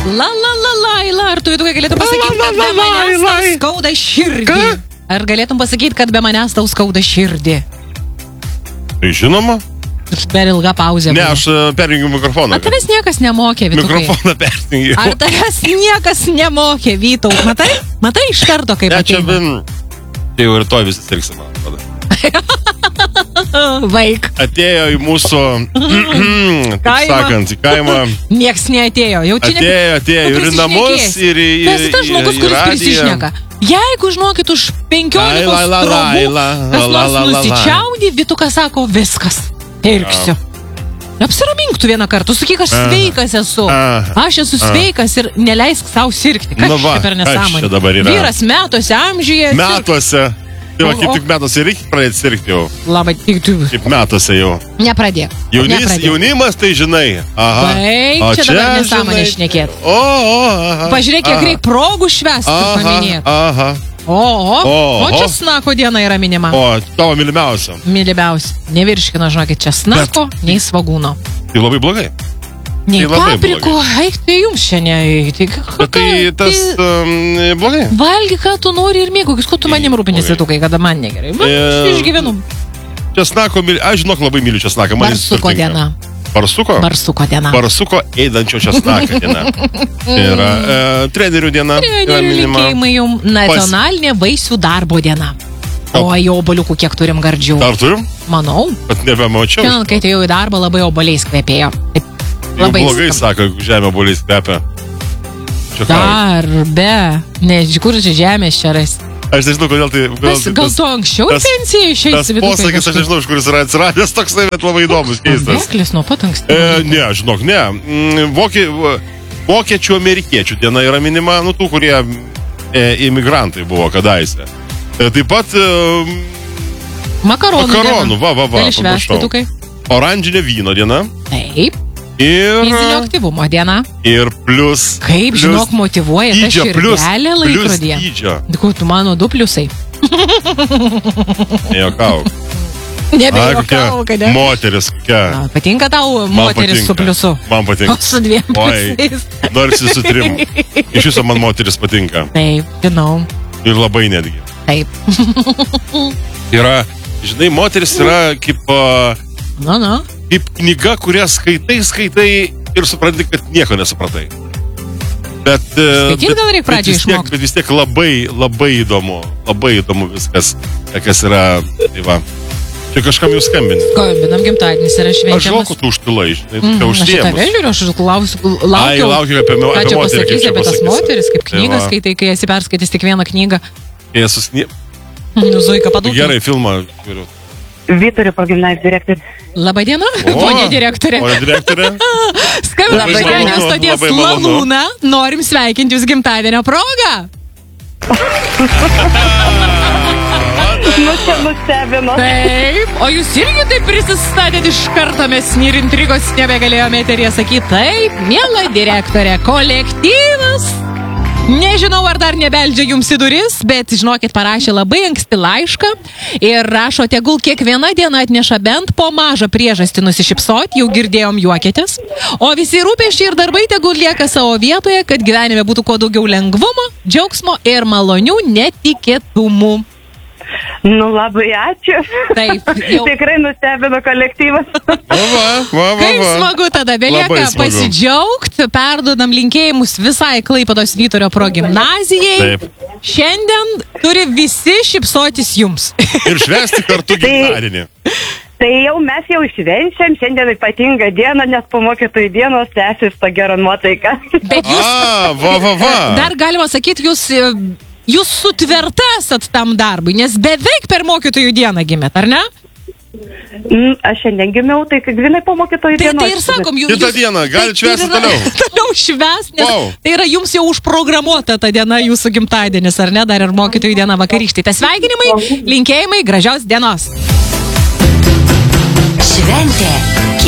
Laila, ar tu galėtum pasakyti, kad be manęs tau skauda širdį? Ar galėtum pasakyti, kad be manęs tau skauda širdį? Tai žinoma. Per ilgą pauzę. Ne, aš perjungiu mikrofoną. Ar tavęs niekas nemokė, Vytukai? Mikrofoną perjungiu. Ar tavęs niekas nemokė, Vytau? Matai iš karto, kaip ateina? Tai jau rytoj visi sirgsim, man atrodo. Vaik. Atėjo į mūsų, taip sakant, į kaimą. Nieks neatėjo. Atėjo ir į namus, ir į radiją. Tas tas žmogus, kuris prisišneka. Jeigu žinokit už 15 strobų, kas nors nusičiaudė, Vytukas sako, viskas, pirksiu. Apsiramink tu vieną kartą, sakyk, aš sveikas esu. Aš esu sveikas ir neleisk savo sirgti. Kas čia per nesąmonę? Vyras metuose, amžiuje. Metuose. Tai va, kaip tik metuose reikia pradėti sirgti jau. Labai, kaip metuose jau. Nepradėk. Jaunimas, tai žinai. Baik, čia dabar nesąmonę šnekėt. Pažiūrėk, kiek reik progų švęsti, paminėt. O česnako diena yra minima. O, tavo mylimiausia. Mylimiausia. Nevirškino, žinokit, česnako, nei svagūno. Tai labai blogai. Nei papriko, eik, tai jums šiandien. Tai tas blogai. Valgy, ką tu nori ir mėgaukis, ko tu manim rūpinėsi, Vytukai, kada man negerai. Aš išgyvenu. Česnako, aš žinok labai myliu česnaką. Barsuko diena. Barsuko? Barsuko diena. Barsuko eidančio česnaką diena. Tai yra trenerių diena. Trenerių linkėjimai jums. Nacionalinė vaisių darbo diena. O į oboliukų kiek turim gardžių. Dar turim? Manau. Bet nebemačiau. Šiandien, kai atėjau į darbą, labai oboliais kvepėjo. Jau blogai sako, žemė oboliais kvepia. Darbe. Ne, kur čia žemės čia ras? Aš nežinau, kodėl tai... Gal tu anksčiau į pensiją išeisi? Tas posakis, aš nežinau, iš kuris yra atsiradęs toksai, bet labai įdomus, keistas. Voklis nuo pat anksti. Ne, žinok, ne. Vokiečių, amerikiečių diena yra minima, nu tų, kurie imigrantai buvo kadaise. Taip pat... Makaronų. Va, gali švęsti, Vytukai. Oranžinė vyno diena. Taip. Ir... Fizinio aktyvumo diena. Ir plus... Kaip, žinok, motyvuoja ta širdelė laikrodyje. Plus dydžio. Dėkui, tu mano 2 pliusai. Nejuokauk. Nebejuokauk, kad ne? Moteris, kokia. Patinka tau moteris su pliusu? Man patinka. O su 2 pliusais? Norisi su 3. Iš viso man moteris patinka. Taip, žinau. Ir labai netgi. Taip. Yra, žinai, moteris yra kaip... Kaip knyga, kurią skaitai ir supranti, kad nieko nesupratai. Skaityt gal reikia pradžiai išmokti. Bet vis tiek labai įdomu viskas, kas yra, tai va. Čia kažkam jau skambini. Skambinam, gimtadienis yra švenčiamas. Aš žinau, kad tu užtilai, žinai, tu užsiemus. Aš tave žiūriu, aš laukiu apie moterį. Ką čia pasakysi apie tas moteris, kaip knygas skaitai, kai esi perskaitęs tik vieną knygą. Zuika, padūkė. Gerai, filmą žiūriu. Vyturio progimnazijos direktorė. Labadiena, ponė direktorė. Ponė direktorė. Skambinam žemės stoties Lalūną. Norim sveikinti jūs gimtadienio progą. Nustebino. Taip, o jūs irgi taip prisistatėt iš karto, mes ir intrigos nebegalėjome eteryje sakyti. Taip, miela direktorė, kolektyvas. Nežinau, ar dar nebeldžia jums į duris, bet, žinokit, parašė labai anksti laišką ir rašo, tegul kiekviena diena atneša bent po mažą priežastį nusišypsot, jau girdėjom juokėtės, o visi rūpesčiai ir darbai tegul lieka savo vietoje, kad gyvenime būtų kuo daugiau lengvumo, džiaugsmo ir malonių netikėtumų. Nu, labai ačiū. Taip, jau. Tikrai nustebino kolektyvas. Kaip smagu tada, belieka pasidžiaugti, perduodam linkėjimus visai Klaipėdos Vyturio progimnazijai. Taip. Šiandien turi visi šypsotis jums. Ir švęsti kartu gimtadienį. Tai jau mes jau švenčiam, šiandien ypatinga diena, nes po mokytojų dienos tęsis ta gera nuotaika. Bet jūs, dar galima sakyti, jūs sutverta esat tam darbui, nes beveik per mokytojų dieną gimėt, ar ne? Aš šiandien gimiau, tai grinai po mokytojų dienos. Tai ir sakom, jūs... Kitą dieną, galit švęsti toliau. Toliau švęsti, nes tai yra jums jau užprogramuota ta diena, jūsų gimtadienis, ar ne? Dar ir mokytojų diena vakarykštė. Tai sveikinimai, linkėjimai, gražios dienos. Šventė